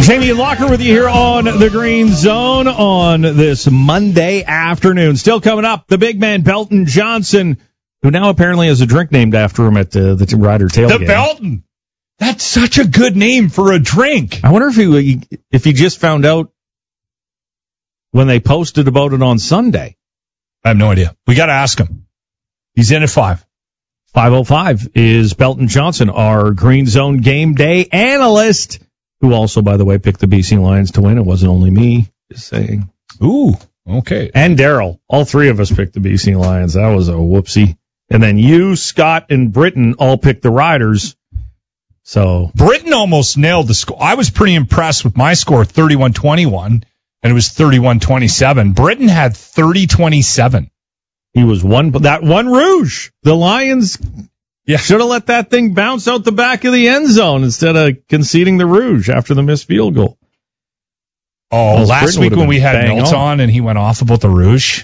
Jamie Locker with you here on the Green Zone on this Monday afternoon. Still coming up, the big man Belton Johnson, who now apparently has a drink named after him at the Rider tailgate. The Belton. That's such a good name for a drink. I wonder if he just found out when they posted about it on Sunday. I have no idea. We got to ask him. He's in at 5. 5:05 is Belton Johnson, our Green Zone game day analyst, who also, by the way, picked the BC Lions to win. It wasn't only me, just saying. Ooh, okay. And Daryl. All three of us picked the BC Lions. That was a whoopsie. And then you, Scott, and Britton all picked the Riders. So Britton almost nailed the score. I was pretty impressed with my score, 31-21, and it was 31-27. Britton had 30-27. He was that one Rouge. The Lions should have let that thing bounce out the back of the end zone instead of conceding the Rouge after the missed field goal. Oh, last week when we had Milt on and he went off about the Rouge,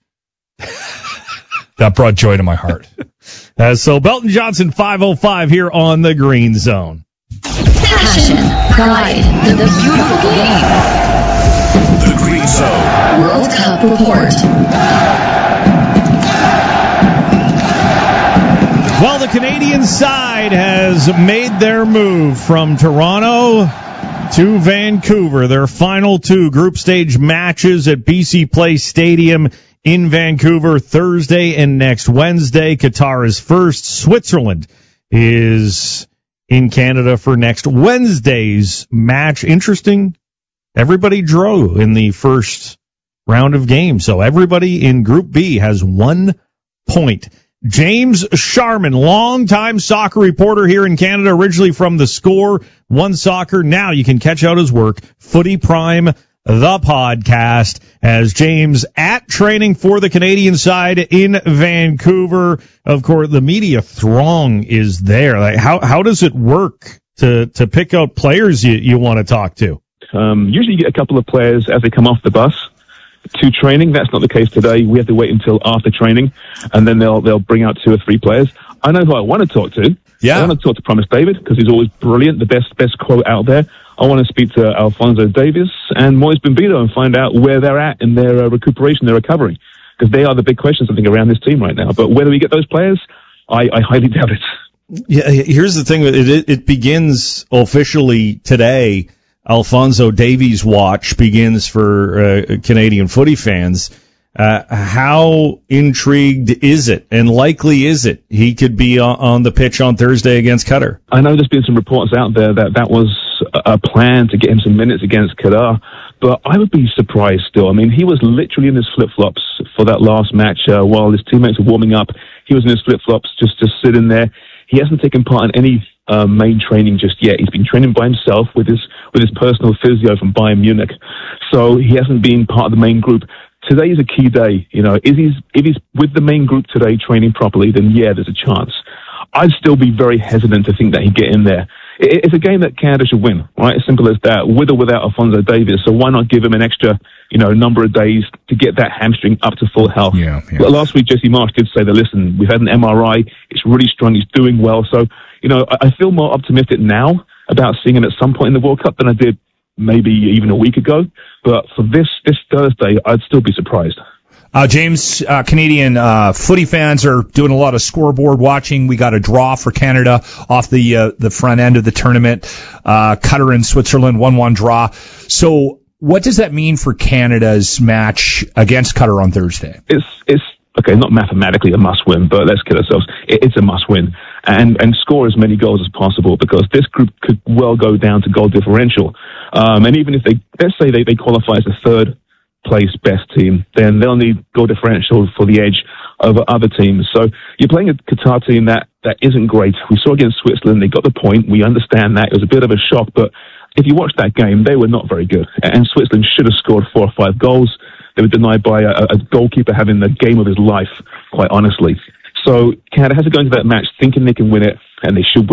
that brought joy to my heart. So Belton Johnson, 5:05 here on the Green Zone. Passion, pride, and the beautiful game. The Green Zone World Cup Report. Well, the Canadian side has made their move from Toronto to Vancouver. Their final two group stage matches at BC Place Stadium in Vancouver Thursday and next Wednesday. Qatar is first. Switzerland is in Canada for next Wednesday's match. Interesting. Everybody drew in the first round of games. So everybody in Group B has 1 point. James Sharman, longtime soccer reporter here in Canada, originally from The Score, One Soccer. Now you can catch out his work, Footy Prime, the podcast, as James at training for the Canadian side in Vancouver. Of course, the media throng is there. Like, how does it work to pick out players you want to talk to? Usually you get a couple of players as they come off the bus to training. That's not the case today. We have to wait until after training, and then they'll bring out 2 or 3 players. I know who I want to talk to. Yeah. I want to talk to Promise David because he's always brilliant, the best quote out there. I want to speak to Alfonso Davies and Moise Benvido and find out where they're at in their recuperation, their recovery, because they are the big questions, I think, around this team right now. But whether we get those players, I highly doubt it. Yeah, here's the thing. It begins officially today. Alfonso Davies' watch begins for Canadian footy fans. How intrigued is it, and likely is it he could be on the pitch on Thursday against Qatar? I know there's been some reports out there that was a plan to get him some minutes against Qatar, but I would be surprised still. I mean, he was literally in his flip-flops for that last match while his teammates were warming up. He was in his flip-flops just sitting there. He hasn't taken part in any main training just yet. He's been training by himself with his personal physio from Bayern Munich, so he hasn't been part of the main group. Today is a key day. You know, if he's with the main group today training properly, then yeah, there's a chance. I'd still be very hesitant to think that he'd get in there. It's a game that Canada should win, right? As simple as that, with or without Alfonso Davies. So why not give him an extra, number of days to get that hamstring up to full health? Yeah. But last week, Jesse Marsh did say that, listen, we've had an MRI. It's really strong. He's doing well. So, I feel more optimistic now about seeing him at some point in the World Cup than I did maybe even a week ago. But for this Thursday, I'd still be surprised. James, Canadian footy fans are doing a lot of scoreboard watching. We got a draw for Canada off the front end of the tournament. Qatar and Switzerland, 1-1 draw. So what does that mean for Canada's match against Qatar on Thursday? It's okay, not mathematically a must-win, but let's kid ourselves. It's a must-win. And score as many goals as possible, because this group could well go down to goal differential. And even if let's say they qualify as the third place best team, then they'll need goal differential for the edge over other teams. So you're playing a Qatar team that isn't great. We saw against Switzerland, they got the point. We understand that. It was a bit of a shock, but if you watch that game, they were not very good. And Switzerland should have scored 4 or 5 goals. They were denied by a goalkeeper having the game of his life, quite honestly. So Canada has to go into that match thinking they can win it, and they should win.